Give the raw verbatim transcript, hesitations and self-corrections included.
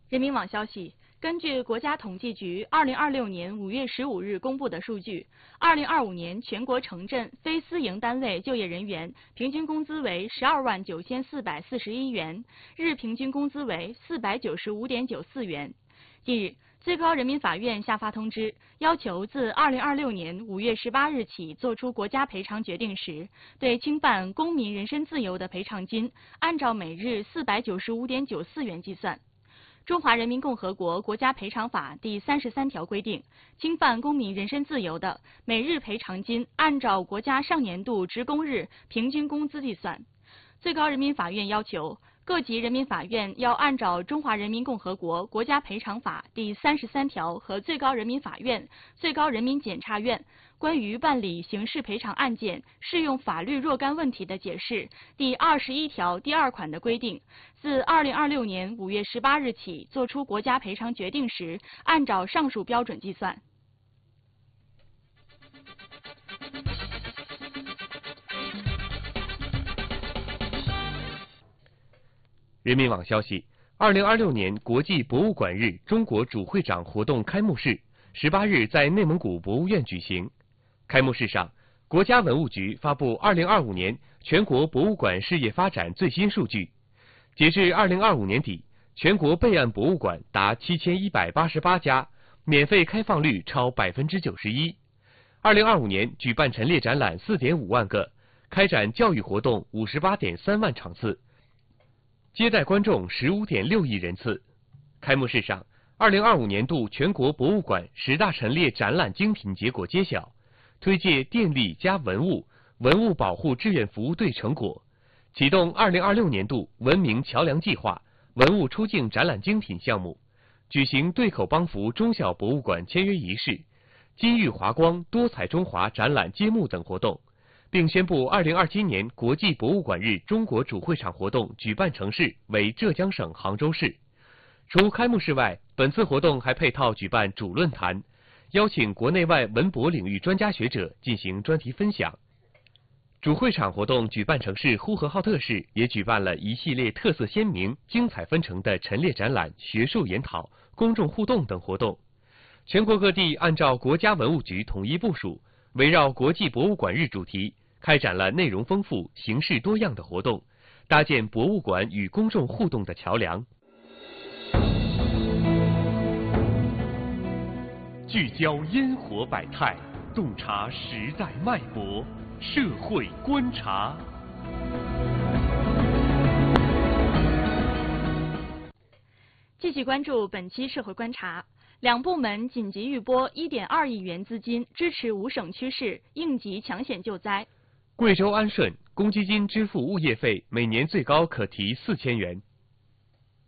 人民网消息，根据国家统计局二零二六年五月十五日公布的数据，二零二五年全国城镇非私营单位就业人员平均工资为十二万九千四百四十一元，日平均工资为四百九十五点九四元。近日，最高人民法院下发通知，要求自二零二六年五月十八日起作出国家赔偿决定时，对侵犯公民人身自由的赔偿金按照每日四百九十五点九四元计算。中华人民共和国国家赔偿法第三十三条规定，侵犯公民人身自由的，每日赔偿金按照国家上年度职工日平均工资计算。最高人民法院要求各级人民法院要按照中华人民共和国国家赔偿法第三十三条和最高人民法院、最高人民检察院关于办理刑事赔偿案件适用法律若干问题的解释第二十一条第二款的规定，自二零二六年五月十八日起作出国家赔偿决定时，按照上述标准计算。 人民网消息，二零二六年国际博物馆日中国主会长活动开幕式十八日在内蒙古博物院举行。开幕式上，国家文物局发布二零二五年全国博物馆事业发展最新数据。截至二零二五年底，全国备案博物馆达七千一百八十八家，免费开放率超百分之九十一。二零二五年举办陈列展览四点五万个，开展教育活动五十八点三万场次。接待观众十五点六亿人次。开幕式上，二零二五年度全国博物馆十大陈列展览精品结果揭晓，推介电力加文物、文物保护志愿服务队成果，启动二零二六年度文明桥梁计划文物出境展览精品项目，举行对口帮扶中小博物馆签约仪式、金玉华光多彩中华展览揭幕等活动，并宣布二零二七年国际博物馆日中国主会场活动举办城市为浙江省杭州市。除开幕式外，本次活动还配套举办主论坛，邀请国内外文博领域专家学者进行专题分享。主会场活动举办城市呼和浩特市也举办了一系列特色鲜明、精彩纷呈的陈列展览、学术研讨、公众互动等活动。全国各地按照国家文物局统一部署，围绕国际博物馆日主题，开展了内容丰富、形式多样的活动，搭建博物馆与公众互动的桥梁。聚焦烟火百态，洞察时代脉搏，社会观察。 继续关注本期社会观察。两部门紧急预拨一点二亿元资金，支持五省区市应急抢险救灾。 贵州安顺公积金支付物业费每年最高可提四千元。